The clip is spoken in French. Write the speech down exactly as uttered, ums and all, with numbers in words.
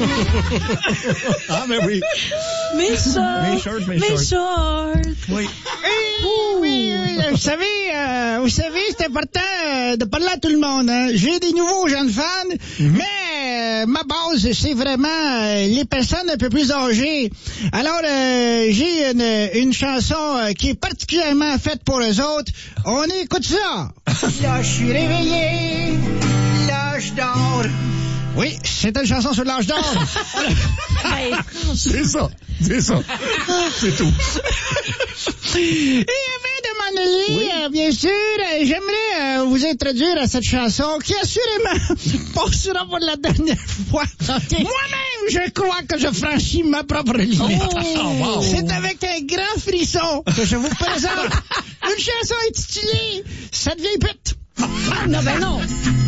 Ah, mais oui. Mes shorts. Mes shorts, mes, mes shorts. shorts. Oui. Oui, oui, oui, vous savez, euh, vous savez, c'est important euh, de parler à tout le monde. Hein. J'ai des nouveaux jeunes fans, mm-hmm. mais euh, ma base, c'est vraiment euh, les personnes un peu plus âgées. Alors, euh, j'ai une, une chanson euh, qui est particulièrement faite pour eux autres. On écoute ça. Là, je suis réveillé, l'âge d'or. Oui, c'est une chanson sur l'âge d'or. C'est ça, c'est ça. C'est tout. Et avant de m'en aller, oui. euh, bien sûr, euh, j'aimerais euh, vous introduire à cette chanson qui assurément passera pour la dernière fois. Okay. Moi-même, je crois que je franchis ma propre limite. Oh, wow. C'est avec un grand frisson que je vous présente une chanson intitulée « Cette vieille pute ». Ah, non, ben non.